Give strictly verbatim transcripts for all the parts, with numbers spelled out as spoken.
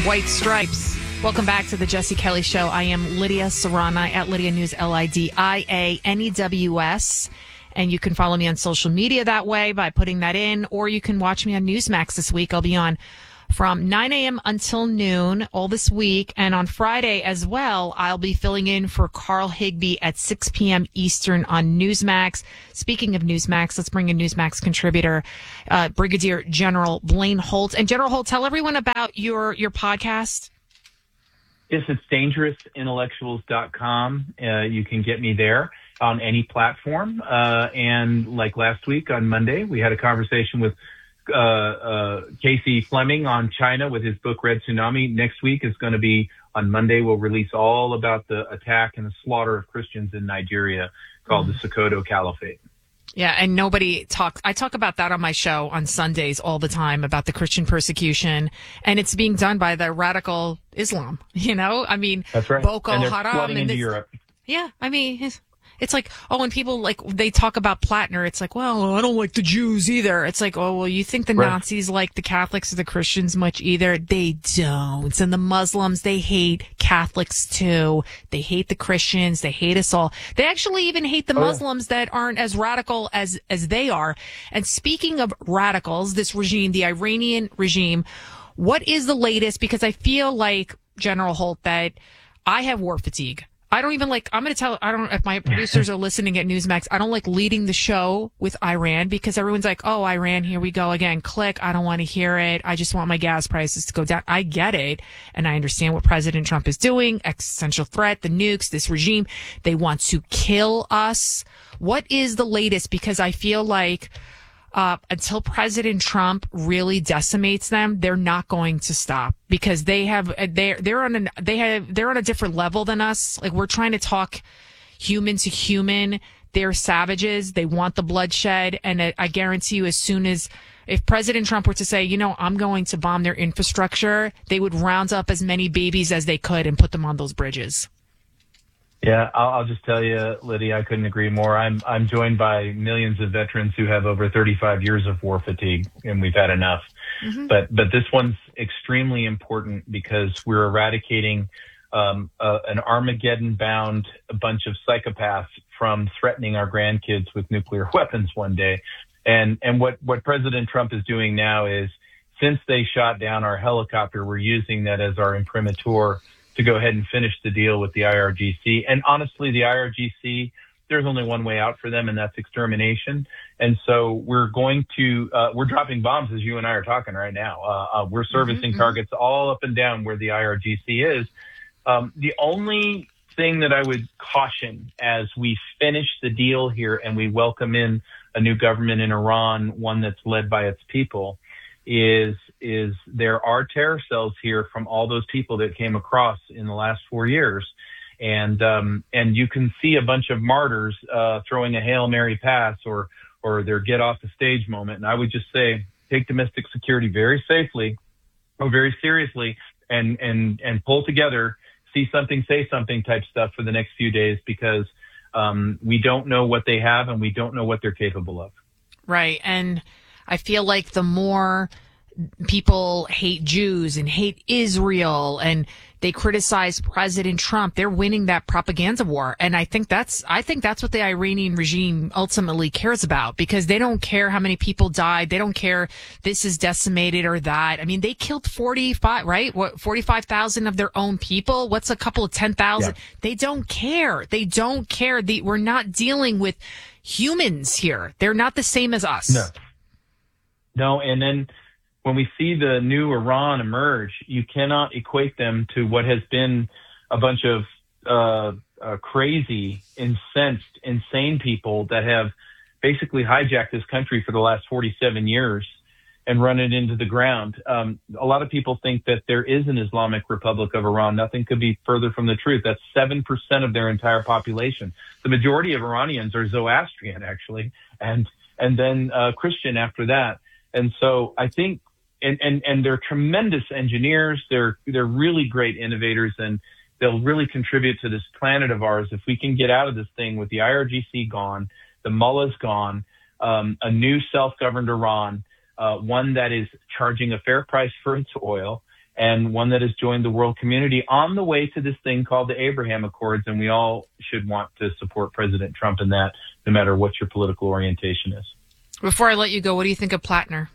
White Stripes. Welcome back to the Jesse Kelly Show. I am Lydia Serrana at Lydia News, L I D I A N E W S. And you can follow me on social media that way by putting that in, or you can watch me on Newsmax this week. I'll be on from nine a.m. until noon all this week. And on Friday as well, I'll be filling in for Carl Higbee at six p.m. Eastern on Newsmax. Speaking of Newsmax, let's bring in Newsmax contributor, uh, Brigadier General Blaine Holt. And General Holt, tell everyone about your, your podcast. Yes, it's dangerous intellectuals dot com. Uh, you can get me there on any platform. Uh, and like last week on Monday, we had a conversation with uh, uh, Casey Fleming on China with his book, Red Tsunami. Next week is going to be on Monday. We'll release all about the attack and the slaughter of Christians in Nigeria called mm. the Sokoto Caliphate. Yeah, and nobody talks. I talk about that on my show on Sundays all the time about the Christian persecution, and it's being done by the radical Islam. You know, I mean, that's right. Boko and they're Haram flooding and into this, Europe. Yeah, I mean, it's, it's like, oh, when people like they talk about Plattner, it's like, well, I don't like the Jews either. It's like, oh, well, you think the right. Nazis like the Catholics or the Christians much either? They don't. And the Muslims, they hate Catholics too. They hate the Christians. They hate us all. They actually even hate the oh, Muslims yeah. that aren't as radical as as they are. And speaking of radicals, this regime, the Iranian regime, what is the latest? Because I feel like, General Holt, that I have war fatigue. I don't even like, I'm going to tell, I don't, if my producers are listening at Newsmax, I don't like leading the show with Iran because everyone's like, oh, Iran, here we go again. Click. I don't want to hear it. I just want my gas prices to go down. I get it. And I understand what President Trump is doing. Existential threat, the nukes, this regime. They want to kill us. What is the latest? Because I feel like, Uh, until President Trump really decimates them, they're not going to stop because they have they're they're on an they have they're on a different level than us. Like we're trying to talk human to human. They're savages. They want the bloodshed, and I, I guarantee you, as soon as if President Trump were to say, you know, I'm going to bomb their infrastructure, they would round up as many babies as they could and put them on those bridges. Yeah, I'll, I'll just tell you, Lydia, I couldn't agree more. I'm I'm joined by millions of veterans who have over thirty-five years of war fatigue, and we've had enough. Mm-hmm. But but this one's extremely important because we're eradicating um, uh, an Armageddon-bound bunch of psychopaths from threatening our grandkids with nuclear weapons one day. And and what, what President Trump is doing now is, since they shot down our helicopter, we're using that as our imprimatur to go ahead and finish the deal with the I R G C. And honestly, the I R G C, there's only one way out for them, and that's extermination. And so we're going to, uh, we're dropping bombs as you and I are talking right now. Uh, uh, we're servicing mm-hmm. targets all up and down where the I R G C is. Um, the only thing that I would caution as we finish the deal here and we welcome in a new government in Iran, one that's led by its people, is is there are terror cells here from all those people that came across in the last four years. And um, and you can see a bunch of martyrs uh, throwing a Hail Mary pass or or their get off the stage moment. And I would just say, take domestic security very safely or very seriously and, and, and pull together, see something, say something type stuff for the next few days, because um, we don't know what they have and we don't know what they're capable of. Right. And I feel like the more people hate Jews and hate Israel and they criticize President Trump, they're winning that propaganda war. And I think that's, I think that's what the Iranian regime ultimately cares about, because they don't care how many people died. They don't care this is decimated or that. I mean, they killed forty-five, right? What, forty-five thousand of their own people? What's a couple of ten thousand? Yeah. They don't care. They don't care. The, we're not dealing with humans here. They're not the same as us. No. No. And then, when we see the new Iran emerge, you cannot equate them to what has been a bunch of uh, uh, crazy, incensed, insane people that have basically hijacked this country for the last forty-seven years and run it into the ground. Um, a lot of people think that there is an Islamic Republic of Iran. Nothing could be further from the truth. That's seven percent of their entire population. The majority of Iranians are Zoroastrian, actually, and and then uh, Christian after that. And so I think And, and, and they're tremendous engineers. They're, they're really great innovators, and they'll really contribute to this planet of ours. If we can get out of this thing with the I R G C gone, the mullahs gone, um, a new self-governed Iran, uh, one that is charging a fair price for its oil and one that has joined the world community on the way to this thing called the Abraham Accords. And we all should want to support President Trump in that, no matter what your political orientation is. Before I let you go, what do you think of Plattner?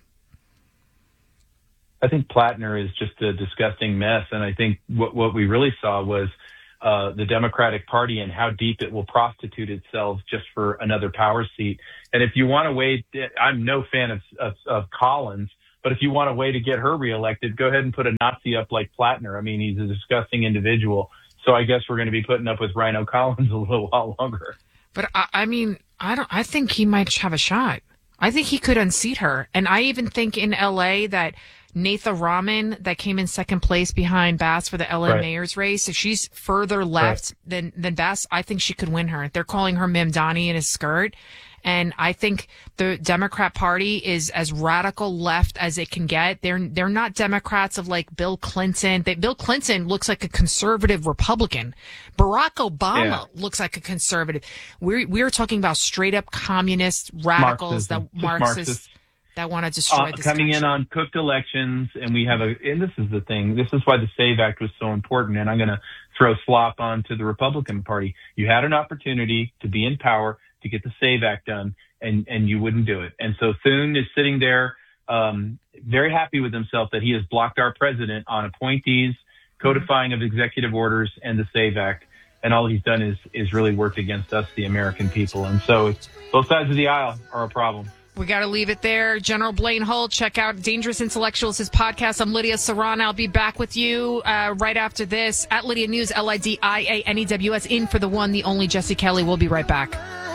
I think Plattner is just a disgusting mess. And I think what, what we really saw was uh, the Democratic Party and how deep it will prostitute itself just for another power seat. And if you want a way, I'm no fan of, of, of Collins, but if you want a way to get her reelected, go ahead and put a Nazi up like Plattner. I mean, he's a disgusting individual. So I guess we're going to be putting up with Rhino Collins a little while longer. But I, I mean, I don't. I think he might have a shot. I think he could unseat her. And I even think in L A that Natha Rahman, that came in second place behind Bass for the L A right. mayor's race, if she's further left right. than, than Bass, I think she could win her. They're calling her Mamdani in a skirt. And I think the Democrat Party is as radical left as it can get. They're they're not Democrats of like Bill Clinton. They, Bill Clinton looks like a conservative Republican. Barack Obama yeah. looks like a conservative. We're we're talking about straight up communist radicals, Marxism. that Marxists Marxist. that want to destroy uh, this coming country. in on cooked elections, and we have a. And this is the thing. This is why the SAVE Act was so important. And I'm going to throw slop onto the Republican Party. You had an opportunity to be in power to get the SAVE Act done, and, and you wouldn't do it. And so Thune is sitting there um, very happy with himself that he has blocked our president on appointees, codifying of executive orders, and the SAVE Act. And all he's done is is really worked against us, the American people. And so it's, both sides of the aisle are a problem. We got to leave it there. General Blaine Hull, check out Dangerous Intellectuals, his podcast. I'm Lydia Serrano. I'll be back with you uh, right after this at Lydia News, L I D I A N E W S, in for the one, the only Jesse Kelly. We'll be right back.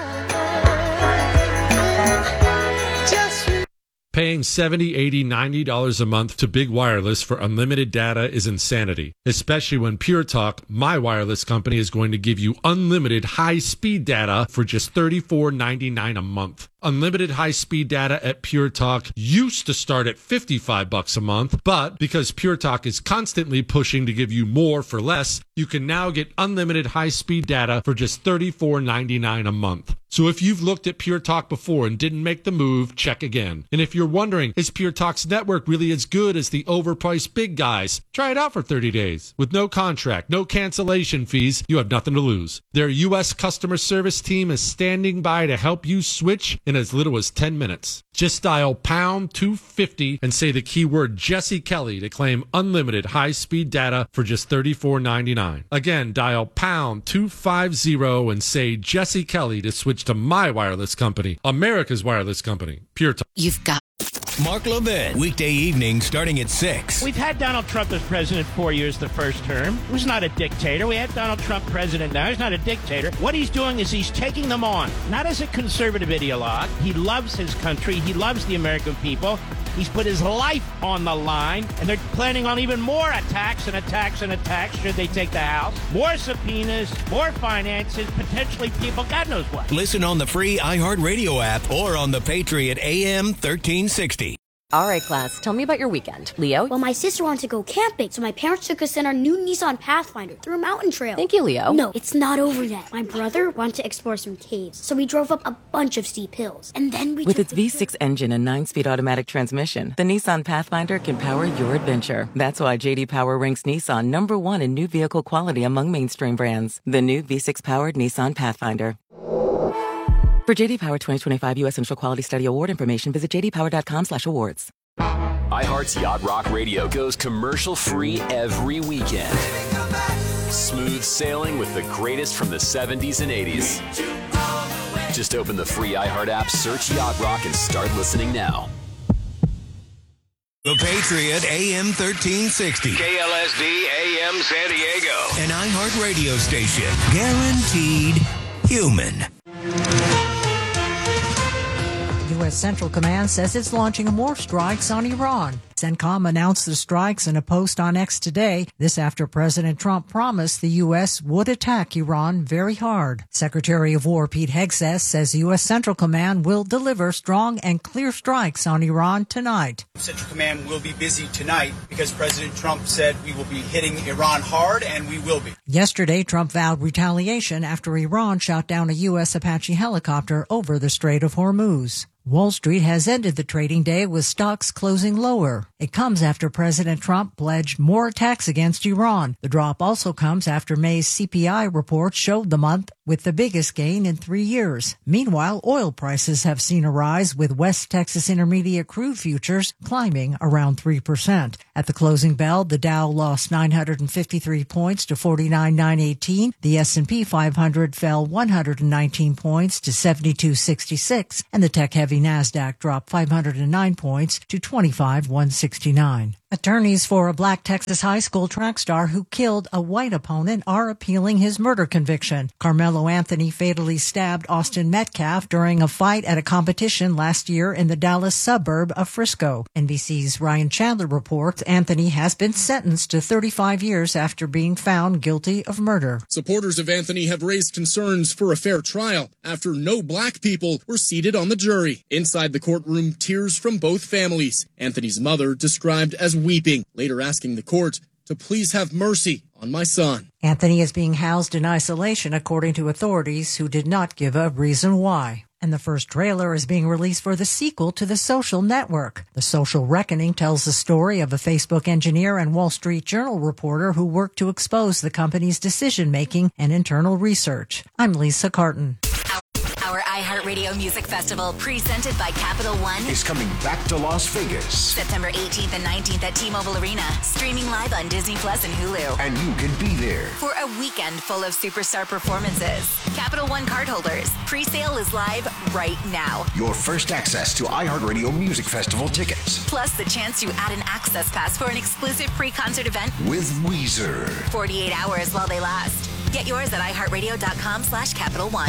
Paying seventy dollars, eighty dollars, ninety dollars a month to Big Wireless for unlimited data is insanity, especially when Pure Talk, my wireless company, is going to give you unlimited high-speed data for just thirty-four ninety-nine a month. Unlimited high-speed data at Pure Talk used to start at fifty-five bucks a month, but because Pure Talk is constantly pushing to give you more for less, you can now get unlimited high-speed data for just thirty-four ninety-nine a month. So if you've looked at Pure Talk before and didn't make the move, check again. And if you're wondering, is Pure Talk's network really as good as the overpriced big guys? Try it out for thirty days. With no contract, no cancellation fees, you have nothing to lose. Their U S customer service team is standing by to help you switch in as little as ten minutes. Just dial pound two fifty and say the keyword Jesse Kelly to claim unlimited high-speed data for just thirty-four ninety-nine. Again, dial pound two fifty and say Jesse Kelly to switch to my wireless company, America's wireless company, Pure Talk. You've got Mark Levin, weekday evening starting at six. We've had Donald Trump as president four years the first term. He was not a dictator. We had Donald Trump president now. He's not a dictator. What he's doing is he's taking them on, not as a conservative ideologue. He loves his country. He loves the American people. He's put his life on the line, and they're planning on even more attacks and attacks and attacks should they take the House. More subpoenas, more finances, potentially people, God knows what. Listen on the free iHeartRadio app or on the Patriot A M thirteen sixty. All right, class, tell me about your weekend. Leo? Well, my sister wanted to go camping, so my parents took us in our new Nissan Pathfinder through a mountain trail. Thank you, Leo. No, it's not over yet. My brother wanted to explore some caves, so we drove up a bunch of steep hills. And then we With took its the V six engine and nine-speed automatic transmission, the Nissan Pathfinder can power your adventure. That's why J D Power ranks Nissan number one in new vehicle quality among mainstream brands. The new V six-powered Nissan Pathfinder. For J D Power twenty twenty-five U S Central Quality Study Award information, visit j d power dot com slash awards. iHeart's Yacht Rock Radio goes commercial-free every weekend. Smooth sailing with the greatest from the seventies and eighties. Just open the free iHeart app, search Yacht Rock, and start listening now. The Patriot A M thirteen sixty. K L S D A M San Diego. An iHeart radio station. Guaranteed human. U S Central Command says it's launching more strikes on Iran. CENTCOM announced the strikes in a post on X today. This after President Trump promised the U S would attack Iran very hard. Secretary of War Pete Hegseth says U S Central Command will deliver strong and clear strikes on Iran tonight. Central Command will be busy tonight because President Trump said we will be hitting Iran hard, and we will be. Yesterday, Trump vowed retaliation after Iran shot down a U S Apache helicopter over the Strait of Hormuz. Wall Street has ended the trading day with stocks closing lower. It comes after President Trump pledged more attacks against Iran. The drop also comes after May's C P I report showed the month with the biggest gain in three years. Meanwhile, oil prices have seen a rise, with West Texas Intermediate crude futures climbing around three percent. At the closing bell, the Dow lost nine hundred fifty-three points to forty-nine thousand nine hundred eighteen. The S and P five hundred fell one hundred nineteen points to seventy-two sixty-six, and the tech-heavy NASDAQ dropped five hundred nine points to twenty-five thousand one hundred sixty-nine. Attorneys for a black Texas high school track star who killed a white opponent are appealing his murder conviction. Carmelo Anthony fatally stabbed Austin Metcalf during a fight at a competition last year in the Dallas suburb of Frisco. N B C's Ryan Chandler reports Anthony has been sentenced to thirty-five years after being found guilty of murder. Supporters of Anthony have raised concerns for a fair trial after no black people were seated on the jury. Inside the courtroom, tears from both families. Anthony's mother described as weeping, later asking the court to please have mercy on my son. Anthony is being housed in isolation, according to authorities who did not give a reason why. And the first trailer is being released for the sequel to The Social Network. The Social Reckoning tells the story of a Facebook engineer and Wall Street Journal reporter who worked to expose the company's decision-making and internal research. I'm Lisa Carton. Our iHeartRadio Music Festival, presented by Capital One, is coming back to Las Vegas. September eighteenth and nineteenth at T-Mobile Arena. Streaming live on Disney Plus and Hulu. And you can be there for a weekend full of superstar performances. Capital One cardholders, pre-sale is live right now. Your first access to iHeartRadio Music Festival tickets. Plus the chance to add an access pass for an exclusive pre-concert event with Weezer. forty-eight hours while they last. Get yours at iHeartRadio.com slash Capital One.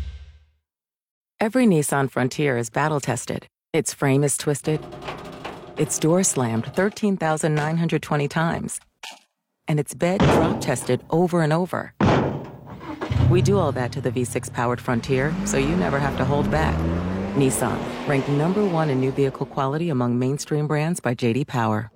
Every Nissan Frontier is battle-tested. Its frame is twisted. Its door slammed thirteen thousand nine hundred twenty times. And its bed drop-tested over and over. We do all that to the V six powered Frontier, so you never have to hold back. Nissan, ranked number one in new vehicle quality among mainstream brands by J D Power.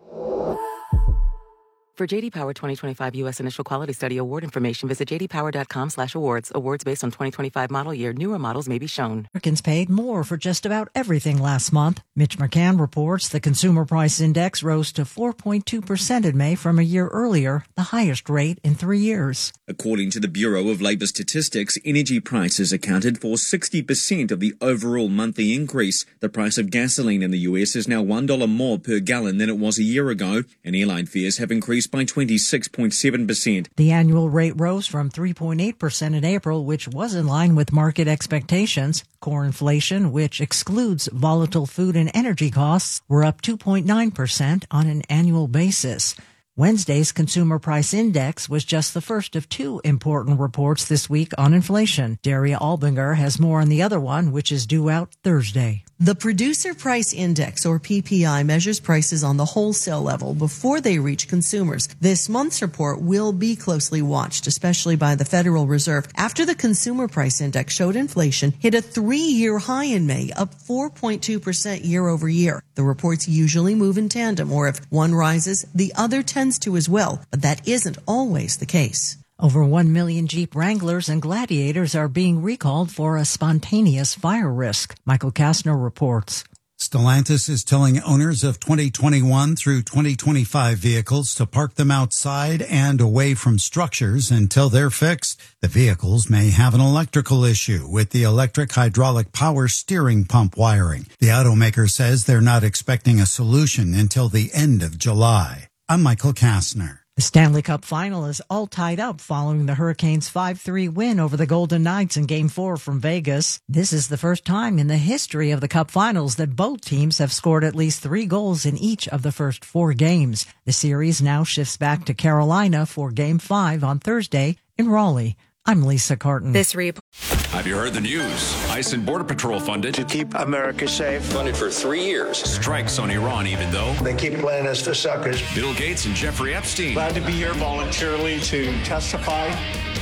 For J D Power twenty twenty-five U S Initial Quality Study award information, visit j d power dot com slash awards. Awards based on twenty twenty-five model year. Newer models may be shown. Americans paid more for just about everything last month. Mitch McCann reports the Consumer Price Index rose to four point two percent in May from a year earlier, the highest rate in three years. According to the Bureau of Labor Statistics, energy prices accounted for sixty percent of the overall monthly increase. The price of gasoline in the U S is now one dollar more per gallon than it was a year ago, and airline fares have increased by twenty-six point seven percent. The annual rate rose from three point eight percent in April, which was in line with market expectations. Core inflation, which excludes volatile food and energy costs, were up two point nine percent on an annual basis. Wednesday's Consumer Price Index was just the first of two important reports this week on inflation. Daria Albinger has more on the other one, which is due out Thursday. The Producer Price Index, or P P I, measures prices on the wholesale level before they reach consumers. This month's report will be closely watched, especially by the Federal Reserve, after the Consumer Price Index showed inflation hit a three-year high in May, up four point two percent year over year. The reports usually move in tandem, or if one rises, the other tends to as well, but that isn't always the case. Over one million Jeep Wranglers and Gladiators are being recalled for a spontaneous fire risk. Michael Kastner reports. Stellantis is telling owners of twenty twenty-one through twenty twenty-five vehicles to park them outside and away from structures until they're fixed. The vehicles may have an electrical issue with the electric hydraulic power steering pump wiring. The automaker says they're not expecting a solution until the end of July. I'm Michael Kastner. The Stanley Cup final is all tied up following the Hurricanes' five three win over the Golden Knights in Game four from Vegas. This is the first time in the history of the Cup finals that both teams have scored at least three goals in each of the first four games. The series now shifts back to Carolina for Game five on Thursday in Raleigh. I'm Lisa Carton. This report. Have you heard the news? ICE and Border Patrol funded to keep America safe. Funded for three years. Strikes on Iran, even though they keep playing us for suckers. Bill Gates and Jeffrey Epstein. Glad to be here voluntarily to testify.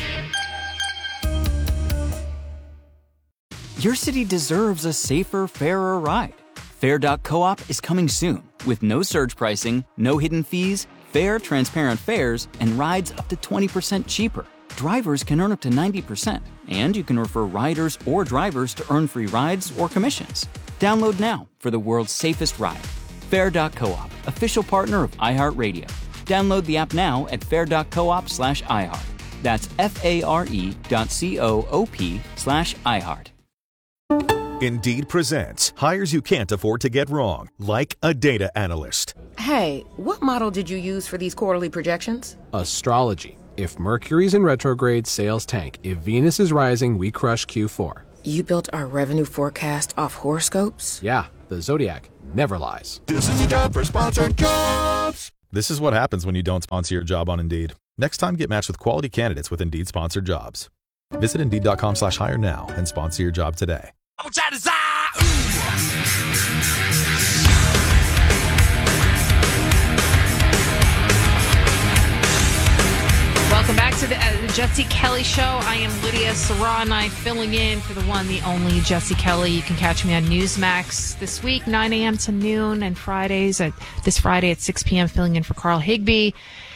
Your city deserves a safer, fairer ride. Fair dot coop is coming soon with no surge pricing, no hidden fees, fair, transparent fares, and rides up to twenty percent cheaper. Drivers can earn up to ninety percent, and you can refer riders or drivers to earn free rides or commissions. Download now for the world's safest ride. Fair dot coop, official partner of iHeartRadio. Download the app now at fair dot coop slash iHeart. That's F-A-R-E dot C-O-O-P slash iHeart. Indeed presents hires you can't afford to get wrong, like a data analyst. Hey, what model did you use for these quarterly projections? Astrology. If Mercury's in retrograde, sales tank. If Venus is rising, we crush Q four. You built our revenue forecast off horoscopes? Yeah, the Zodiac never lies. This is a job for sponsored jobs. This is what happens when you don't sponsor your job on Indeed. Next time, get matched with quality candidates with Indeed sponsored jobs. Visit Indeed.com slash hire now and sponsor your job today. Welcome back to the uh, Jesse Kelly Show. I am Lydia Serrani, filling in for the one, the only Jesse Kelly. You can catch me on Newsmax this week, nine a.m. to noon, and Fridays at this Friday at six p.m. filling in for Carl Higbee.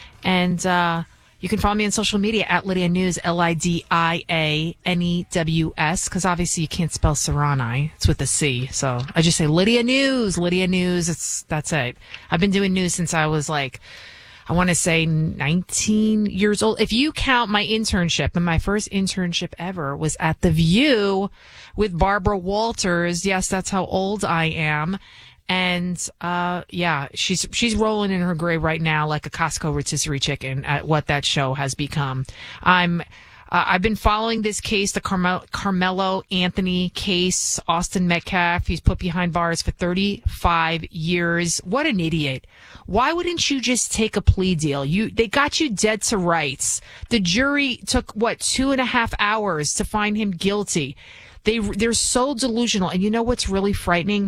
And uh, you can follow me on social media at Lydia News, L I D I A N E W S, because obviously you can't spell Serrani. It's with a C. So I just say Lydia News, Lydia News. It's that's it. I've been doing news since I was like, I want to say nineteen years old. If you count my internship, and my first internship ever was at The View with Barbara Walters. Yes, that's how old I am. And, uh, yeah, she's, she's rolling in her grave right now like a Costco rotisserie chicken at what that show has become. I'm, uh, I've been following this case, the Carmel- Carmelo Anthony case, Austin Metcalf. He's put behind bars for thirty-five years. What an idiot. Why wouldn't you just take a plea deal? You, they got you dead to rights. The jury took, what, two and a half hours to find him guilty. They, they're so delusional. And you know what's really frightening?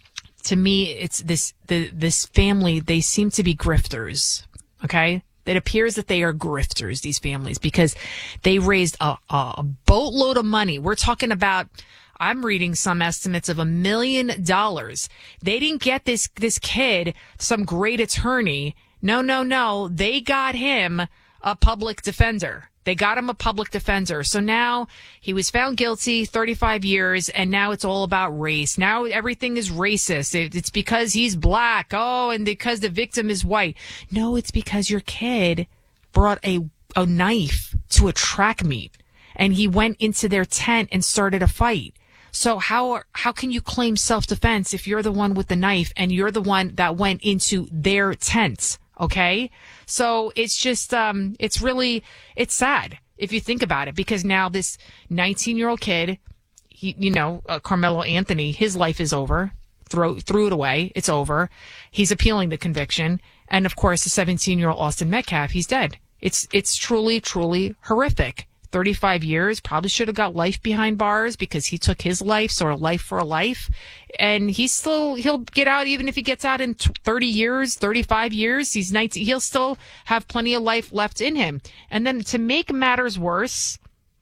To me, it's this, the, this family, they seem to be grifters. Okay. It appears that they are grifters, these families, because they raised a, a boatload of money. We're talking about, I'm reading some estimates of a million dollars. They didn't get this, this kid some great attorney. No, no, no. They got him a public defender. They got him a public defender. So now he was found guilty, thirty-five years, and now it's all about race. Now everything is racist. It, it's because he's black. Oh, and because the victim is white. No, it's because your kid brought a, a knife to a track meet, and he went into their tent and started a fight. So how how can you claim self-defense if you're the one with the knife and you're the one that went into their tent? Okay? So it's just, um, it's really, it's sad if you think about it, because now this nineteen-year-old kid, he, you know, uh, Carmelo Anthony, his life is over. Throw, threw it away. It's over. He's appealing the conviction. And of course, the seventeen-year-old Austin Metcalf, he's dead. It's, it's truly, truly horrific. thirty-five years, probably should have got life behind bars because he took his life, so a life for a life. And he's still, he'll get out even if he gets out in thirty years, thirty-five years. He's nineteen, he'll still have plenty of life left in him. And then to make matters worse,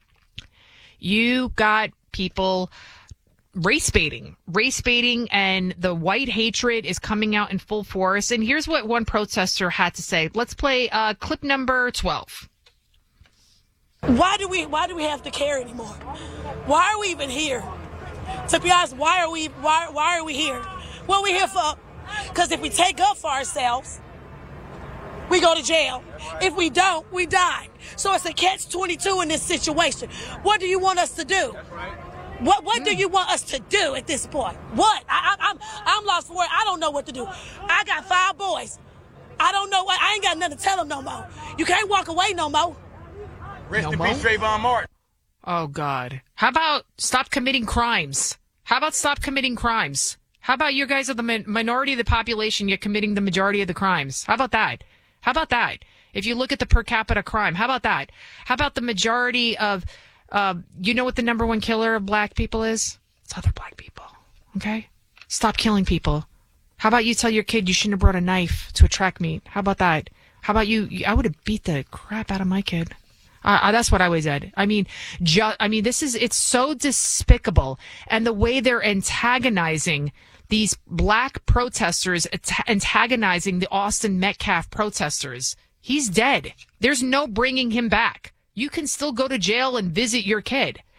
you got people race baiting, race baiting, and the white hatred is coming out in full force. And here's what one protester had to say. Let's play uh, clip number twelve. Why do we why do we have to care anymore? Why are we even here? To be honest, why are we why why are we here? What are we here for? Because if we take up for ourselves, we go to jail. If we don't, we die. So it's a catch twenty-two in this situation. What do you want us to do? What what do you want us to do at this point? What? I, I, I'm I'm lost for words. I don't know what to do. I got five boys. I don't know what. I ain't got nothing to tell them no more. You can't walk away no more. Rest No in mo? peace, Trayvon Martin. Oh, God. How about stop committing crimes? How about stop committing crimes? How about you guys are the min- minority of the population, you're committing the majority of the crimes? How about that? How about that? If you look at the per capita crime, how about that? How about the majority of, uh, you know what the number one killer of black people is? It's other black people. Okay? Stop killing people. How about you tell your kid you shouldn't have brought a knife to a track meet? How about that? How about you? I would have beat the crap out of my kid. Uh, that's what I always said. I mean, ju- I mean, this is, it's so despicable. And the way they're antagonizing these black protesters, at- antagonizing the Austin Metcalf protesters. He's dead. There's no bringing him back. You can still go to jail and visit your kid.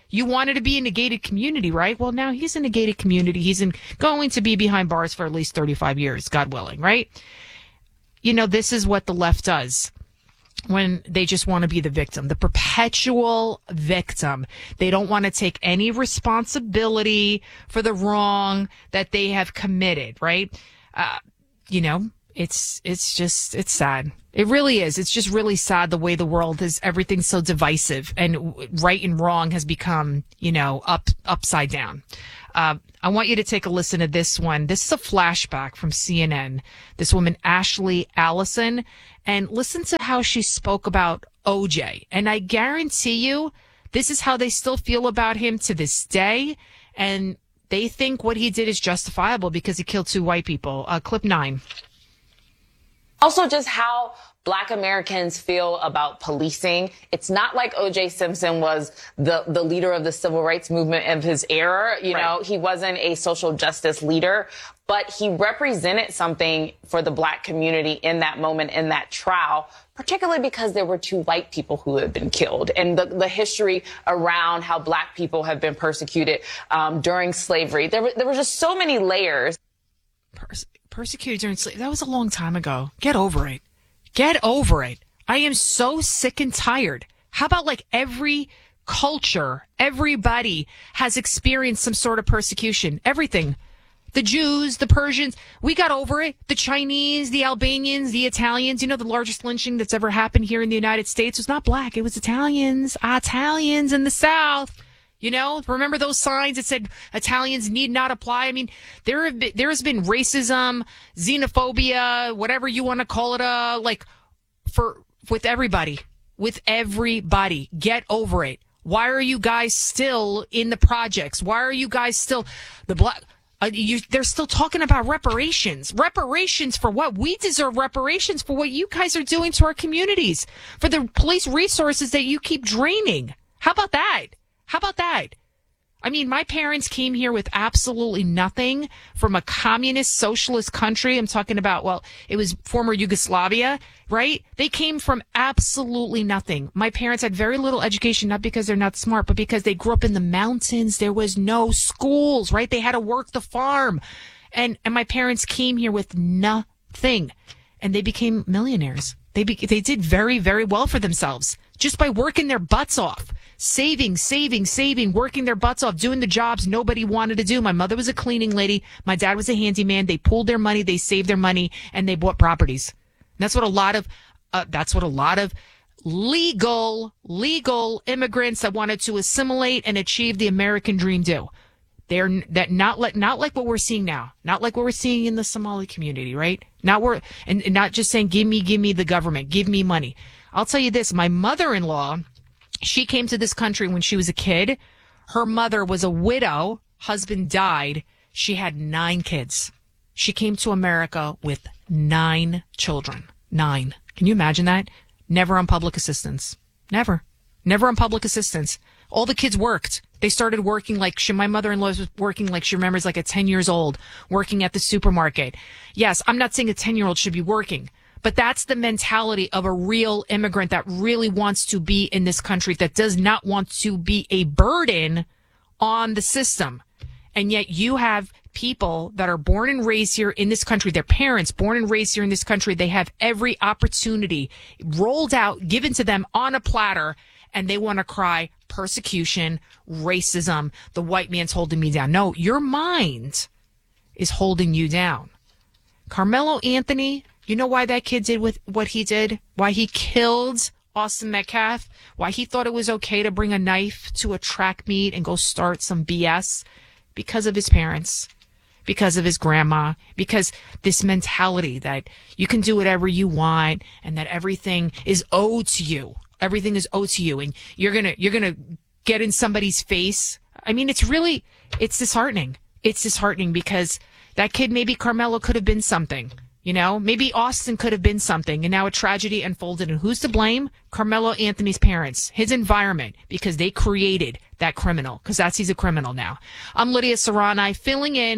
You wanted to be in a gated community, right? Well, now he's in a gated community. He's in, going to be behind bars for at least thirty-five years, God willing, right? You know, this is what the left does when they just want to be the victim, the perpetual victim. They don't want to take any responsibility for the wrong that they have committed, right? Uh, you know, it's it's just, it's sad. It really is. It's just really sad the way the world is. Everything's so divisive, and right and wrong has become, you know, up upside down. Uh, I want you to take a listen to this one. This is a flashback from C N N. This woman, Ashley Allison, and listen to how she spoke about O J. And I guarantee you, this is how they still feel about him to this day. And they think what he did is justifiable because he killed two white people. Uh, clip nine. Also, just how Black Americans feel about policing. It's not like O J Simpson was the, the leader of the civil rights movement of his era. You right. know, he wasn't a social justice leader, but he represented something for the Black community in that moment, in that trial, particularly because there were two white people who had been killed, and the, the history around how Black people have been persecuted um, during slavery. There were, there were just so many layers. Perse- persecuted during slavery. That was a long time ago. Get over it. Get over it. I am so sick and tired. How about like every culture, everybody has experienced some sort of persecution. Everything. The Jews, the Persians, we got over it. The Chinese, the Albanians, the Italians. You know, the largest lynching that's ever happened here in the United States was not Black. It was Italians. Italians in the South. You know, remember those signs that said Italians need not apply? I mean, there have been, there has been racism, xenophobia, whatever you want to call it, uh, like for, with everybody, with everybody. Get over it. Why are you guys still in the projects? Why are you guys still the Black? Uh, you, they're still talking about reparations. Reparations for what? We deserve reparations for what you guys are doing to our communities, for the police resources that you keep draining. How about that? How about that? I mean, my parents came here with absolutely nothing from a communist socialist country. I'm talking about, well, it was former Yugoslavia, right? They came from absolutely nothing. My parents had very little education, not because they're not smart, but because they grew up in the mountains. There was no schools, right? They had to work the farm. And, and my parents came here with nothing, and they became millionaires. They be, they did very, very well for themselves just by working their butts off. Saving, saving, saving, working their butts off, doing the jobs nobody wanted to do. My mother was a cleaning lady. My dad was a handyman. They pooled their money, they saved their money, and they bought properties. And that's what a lot of, uh, that's what a lot of legal, legal immigrants that wanted to assimilate and achieve the American dream do. They're that not like not like what we're seeing now, not like what we're seeing in the Somali community, right? Not we're and, and not just saying, give me, give me the government, give me money. I'll tell you this: my mother-in-law, she came to this country when she was a kid. Her mother was a widow. Husband died. She had nine kids. She came to America with nine children. Nine. Can you imagine that? Never on public assistance. Never. Never on public assistance. All the kids worked. They started working like she, my mother-in-law was working like she remembers like at ten years old, working at the supermarket. Yes, I'm not saying a ten-year-old should be working, but that's the mentality of a real immigrant that really wants to be in this country, that does not want to be a burden on the system. And yet you have people that are born and raised here in this country, their parents born and raised here in this country, they have every opportunity rolled out, given to them on a platter, and they want to cry persecution, racism, the white man's holding me down. No, your mind is holding you down. Carmelo Anthony, you know why that kid did with what he did? Why he killed Austin Metcalf? Why he thought it was okay to bring a knife to a track meet and go start some B S? Because of his parents, because of his grandma, because this mentality that you can do whatever you want and that everything is owed to you. Everything is owed to you, and you're gonna you're gonna get in somebody's face. I mean, it's really it's disheartening. It's disheartening because that kid, maybe Carmelo could have been something. You know, maybe Austin could have been something, and now a tragedy unfolded. And who's to blame? Carmelo Anthony's parents, his environment, because they created that criminal. Because that's he's a criminal now. I'm Lydia Serrani, filling in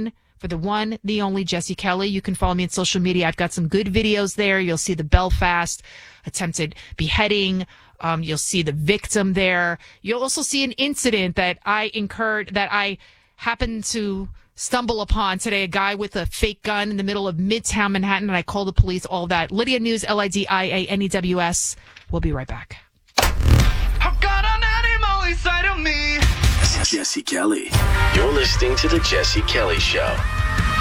for the one, the only Jesse Kelly. You can follow me on social media. I've got some good videos there. You'll see the Belfast attempted beheading. Um, you'll see the victim there. You'll also see an incident that I incurred, that I happened to stumble upon today. A guy with a fake gun in the middle of Midtown Manhattan, and I called the police, all that. Lydia News, L I D I A N E W S. We'll be right back. I've got an animal inside of me. Jesse Kelly. You're listening to The Jesse Kelly Show.